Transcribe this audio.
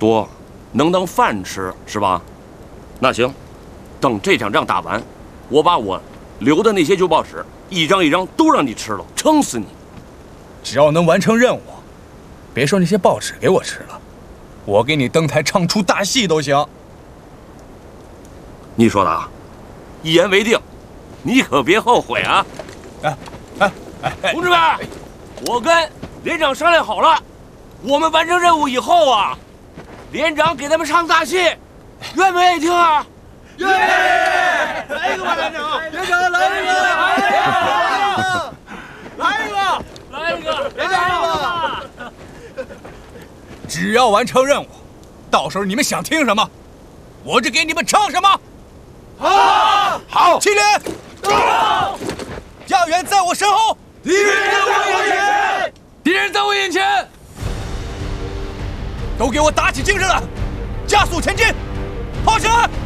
多，能当饭吃是吧？那行，等这场仗打完，我把我留的那些旧报纸一张一张都让你吃了，撑死你！ 只要能完成任务，别说那些报纸给我吃了，我给你登台唱出大戏都行。 你说的啊，一言为定，你可别后悔啊！同志们，我跟连长商量好了，我们完成任务以后啊，连长给他们唱大戏，愿不愿意听啊？ 愿意！来一个吧，连长！连长，来一个！来一个！来一个！连长！ 只要完成任务，到时候你们想听什么，我就给你们唱什么。 好！ 好， 起立！家园在我身后， 敌人在我眼前！ 敌人在我眼前，都给我打起精神来，加速前进，炮声！